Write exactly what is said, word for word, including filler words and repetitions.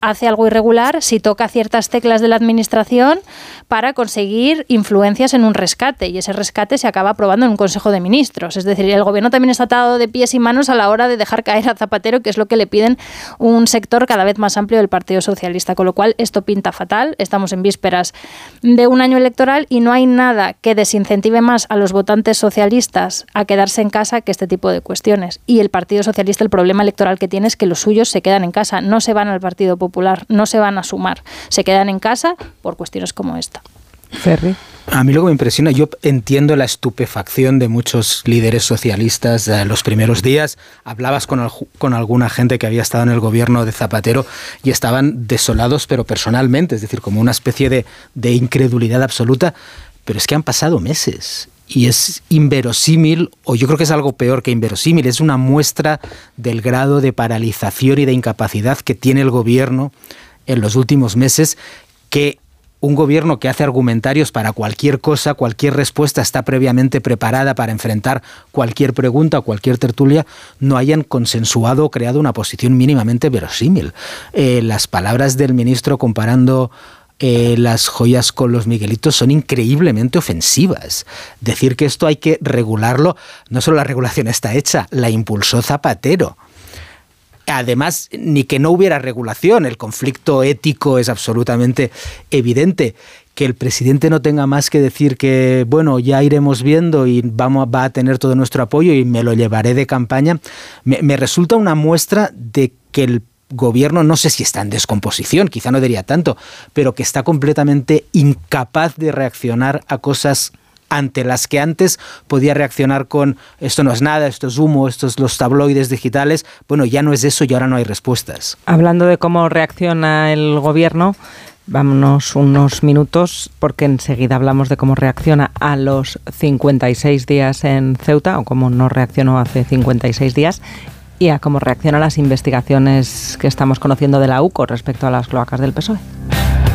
hace algo irregular si toca ciertas teclas de la administración para conseguir influencias en un rescate, y ese rescate se acaba aprobando en un Consejo de Ministros. Es decir, el gobierno también está atado de pies y manos a la hora de dejar caer a Zapatero, que es lo que le piden un sector cada vez más amplio del Partido Socialista, con lo cual esto pinta fatal. Estamos en vísperas de un año electoral y no hay nada que desincentive más a los votantes socialistas a quedarse en casa que este tipo de cuestiones. Y el Partido Socialista, el problema electoral que tiene es que los suyos se quedan en casa, no se van al Partido Popular. Popular, no se van a sumar, se quedan en casa por cuestiones como esta. Ferri. A mí lo que me impresiona, yo entiendo la estupefacción de muchos líderes socialistas en los primeros días. Hablabas con, el, con alguna gente que había estado en el gobierno de Zapatero y estaban desolados, pero personalmente, es decir, como una especie de, de incredulidad absoluta. Pero es que han pasado meses. Y es inverosímil, o yo creo que es algo peor que inverosímil, es una muestra del grado de paralización y de incapacidad que tiene el gobierno en los últimos meses, que un gobierno que hace argumentarios para cualquier cosa, cualquier respuesta está previamente preparada para enfrentar cualquier pregunta o cualquier tertulia, no hayan consensuado o creado una posición mínimamente verosímil. Eh, las palabras del ministro comparando Eh, las joyas con los Miguelitos son increíblemente ofensivas. Decir que esto hay que regularlo, no solo la regulación está hecha, la impulsó Zapatero. Además, ni que no hubiera regulación, el conflicto ético es absolutamente evidente. Que el presidente no tenga más que decir que, bueno, ya iremos viendo y vamos, va a tener todo nuestro apoyo y me lo llevaré de campaña, me, me resulta una muestra de que el gobierno, no sé si está en descomposición, quizá no diría tanto, pero que está completamente incapaz de reaccionar a cosas ante las que antes podía reaccionar con esto no es nada, esto es humo, esto es los tabloides digitales. Bueno, ya no es eso y ahora no hay respuestas. Hablando de cómo reacciona el gobierno, vámonos unos minutos porque enseguida hablamos de cómo reacciona a los cincuenta y seis días en Ceuta, o cómo no reaccionó hace cincuenta y seis días, y a cómo reaccionan las investigaciones que estamos conociendo de la U C O respecto a las cloacas del P S O E.